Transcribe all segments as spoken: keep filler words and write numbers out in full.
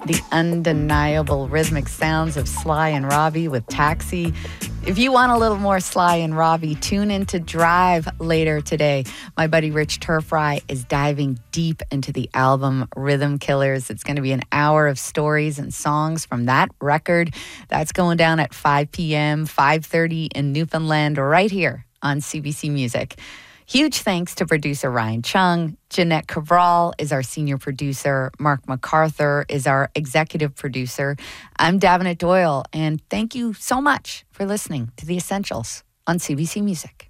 the undeniable rhythmic sounds of Sly and Robbie with Taxi. If you want a little more Sly and Robbie, tune in to Drive later today. My buddy Rich Turfry is diving deep into the album Rhythm Killers. It's going to be an hour of stories and songs from that record. That's going down at five p.m., five thirty in Newfoundland, right here on C B C Music. Huge thanks to producer Ryan Chung. Jeanette Cabral is our senior producer. Mark MacArthur is our executive producer. I'm Davenant Doyle, and thank you so much for listening to The Essentials on C B C Music.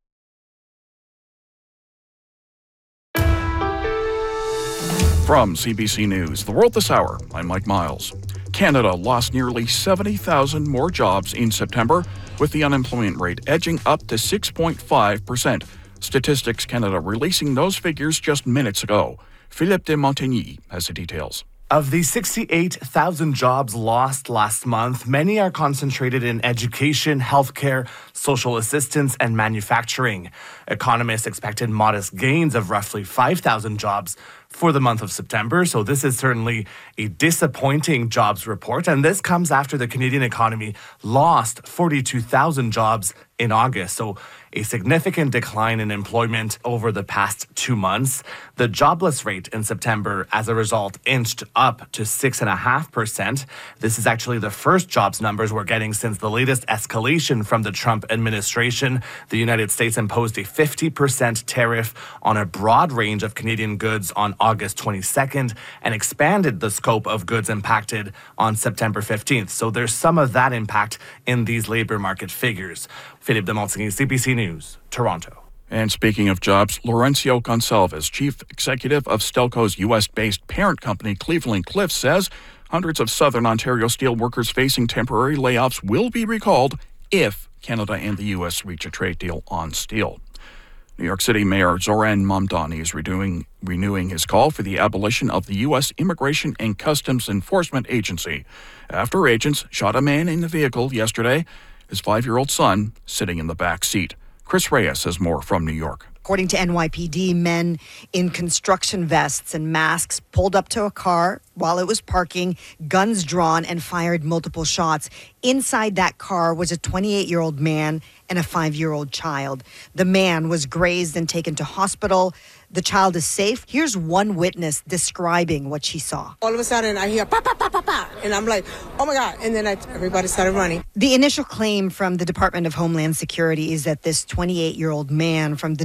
From C B C News, The World This Hour, I'm Mike Miles. Canada lost nearly seventy thousand more jobs in September, with the unemployment rate edging up to six point five percent. Statistics Canada releasing those figures just minutes ago. Philippe de Montigny has the details. Of the sixty-eight thousand jobs lost last month, many are concentrated in education, healthcare, social assistance, and manufacturing. Economists expected modest gains of roughly five thousand jobs for the month of September, so this is certainly a disappointing jobs report, and this comes after the Canadian economy lost forty-two thousand jobs in August, so a significant decline in employment over the past two months. The jobless rate in September, as a result, inched up to six point five percent. This is actually the first jobs numbers we're getting since the latest escalation from the Trump administration. The United States imposed a fifty percent tariff on a broad range of Canadian goods on August twenty-second and expanded the scope of goods impacted on September fifteenth. So there's some of that impact in these labor market figures. Philippe de Montigny, C B C News, Toronto. And speaking of jobs, Laurencio Gonçalves, chief executive of Stelco's U S-based parent company Cleveland Cliffs, says hundreds of Southern Ontario steel workers facing temporary layoffs will be recalled if Canada and the U S reach a trade deal on steel. New York City Mayor Zoran Mamdani is renewing, renewing his call for the abolition of the U S Immigration and Customs Enforcement Agency after agents shot a man in the vehicle yesterday, his five-year-old son sitting in the back seat. Chris Reyes has more from New York. According to N Y P D, men in construction vests and masks pulled up to a car while it was parking, guns drawn, and fired multiple shots. Inside that car was a twenty-eight-year-old man and a five-year-old child. The man was grazed and taken to hospital. The child is safe. Here's one witness describing what she saw. All of a sudden, I hear pa pa pa pa pa, and I'm like, oh my God! And then I, everybody started running. The initial claim from the Department of Homeland Security is that this twenty-eight-year-old man from the